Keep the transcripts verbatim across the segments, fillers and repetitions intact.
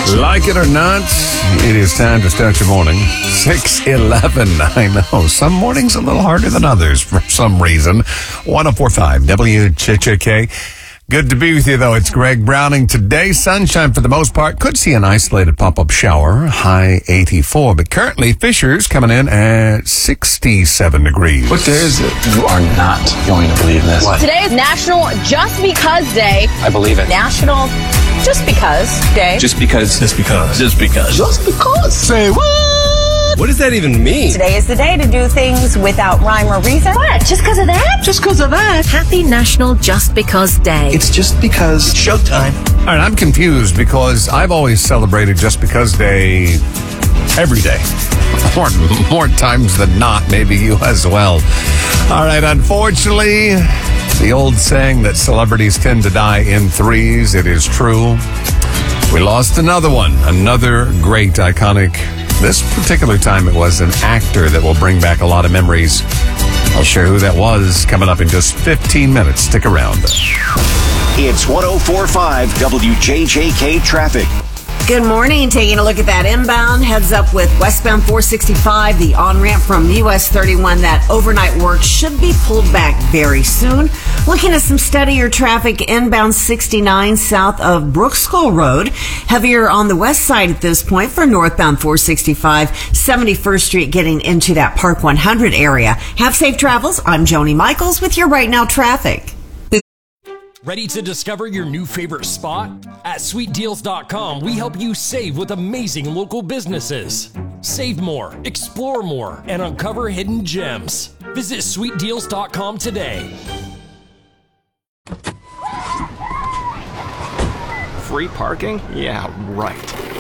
fashion. Like it or not, it is time to start your morning. six eleven, I know. Some mornings a little harder than others for some reason. one oh four point five W J J K. Good to be with you, though. It's Greg Browning. Today, sunshine for the most part. Could see an isolated pop-up shower, high eighty-four. But currently, Fisher's coming in at sixty-seven degrees. What day is it? You are not going to believe this. What? Today is National Just Because Day. I believe it. National Just Because Day. Just because. Just because. Just because. Just because. Say what? What does that even mean? Today is the day to do things without rhyme or reason. What? Just because of that? Just because of that. Happy National Just Because Day. It's just because. Showtime. All right, I'm confused because I've always celebrated Just Because Day every day. More, more times than not, maybe you as well. All right, unfortunately, the old saying that celebrities tend to die in threes, it is true. We lost another one, another great, iconic. This particular time it was an actor that will bring back a lot of memories. I'll share who that was coming up in just fifteen minutes. Stick around. It's one oh four point five W J J K traffic. Good morning. Taking a look at that inbound. Heads up with westbound four sixty-five, the on-ramp from U S thirty-one. That overnight work should be pulled back very soon. Looking at some steadier traffic inbound sixty-nine south of Brooks School Road. Heavier on the west side at this point for northbound four sixty-five, seventy-first Street getting into that Park one hundred area. Have safe travels. I'm Joni Michaels with your Right Now traffic. Ready to discover your new favorite spot? At sweet deals dot com, we help you save with amazing local businesses. Save more, explore more, and uncover hidden gems. Visit sweet deals dot com today. Free parking? Yeah, right.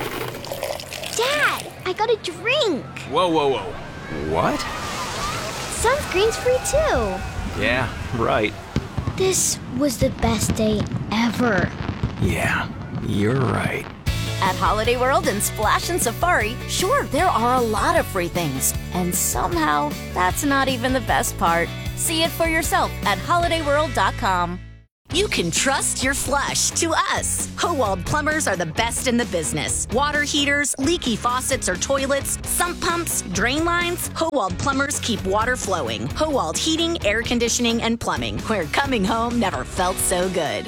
Dad, I got a drink. Whoa, whoa, whoa. What? Sunscreen's free too. Yeah, right. This was the best day ever. Yeah, you're right. At Holiday World and Splash and Safari, sure, there are a lot of free things. And somehow, that's not even the best part. See it for yourself at holiday world dot com. You can trust your flush to us. Howald Plumbers are the best in the business. Water heaters, leaky faucets or toilets, sump pumps, drain lines. Howald Plumbers keep water flowing. Howald Heating, Air Conditioning, and Plumbing, where coming home never felt so good.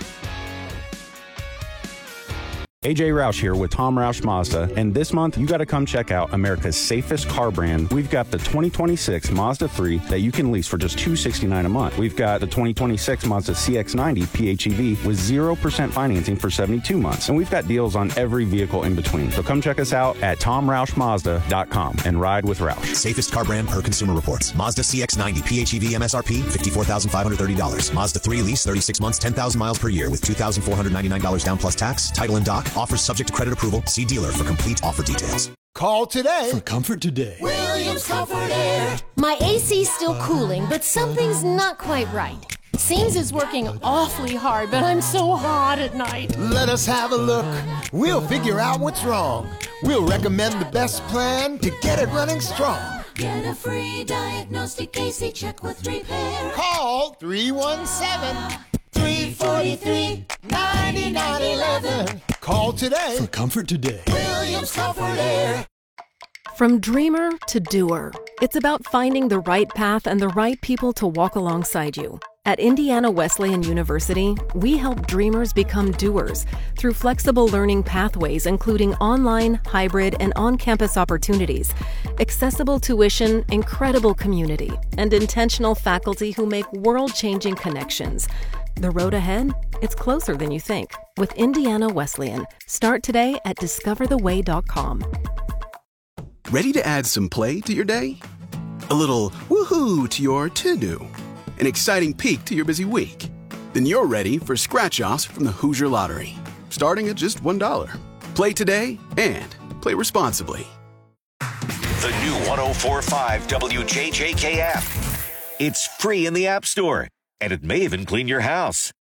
A J Roush here with Tom Roush Mazda, and this month you got to come check out America's safest car brand. We've got the twenty twenty-six Mazda three that you can lease for just two hundred sixty-nine dollars a month. We've got the twenty twenty-six Mazda C X ninety P H E V with zero percent financing for seventy-two months, and we've got deals on every vehicle in between. So come check us out at tom roush mazda dot com and ride with Roush. Safest car brand per Consumer Reports. Mazda C X ninety P H E V M S R P fifty-four thousand five hundred thirty dollars. Mazda three lease thirty-six months, ten thousand miles per year with two thousand four hundred ninety-nine dollars down plus tax. Title and dock. Offers subject to credit approval. See dealer for complete offer details. Call today for Comfort Today. Williams Comfort Air. My A C's still cooling, but something's not quite right. Seems it's working awfully hard, but I'm so hot at night. Let us have a look. We'll figure out what's wrong. We'll recommend the best plan to get it running strong. Get a free diagnostic A C check with repair. Call three one seven, three four three, nine nine one one. Call today for Comfort Today. Williams Comfort Air. From dreamer to doer, it's about finding the right path and the right people to walk alongside you. At Indiana Wesleyan University, we help dreamers become doers through flexible learning pathways, including online, hybrid, and on-campus opportunities, accessible tuition, incredible community, and intentional faculty who make world-changing connections. The road ahead? It's closer than you think. With Indiana Wesleyan. Start today at discover the way dot com. Ready to add some play to your day? A little woohoo to your to-do? An exciting peek to your busy week? Then you're ready for scratch-offs from the Hoosier Lottery, starting at just one dollar. Play today and play responsibly. The new one oh four point five W J J K app. It's free in the App Store, and it may even clean your house.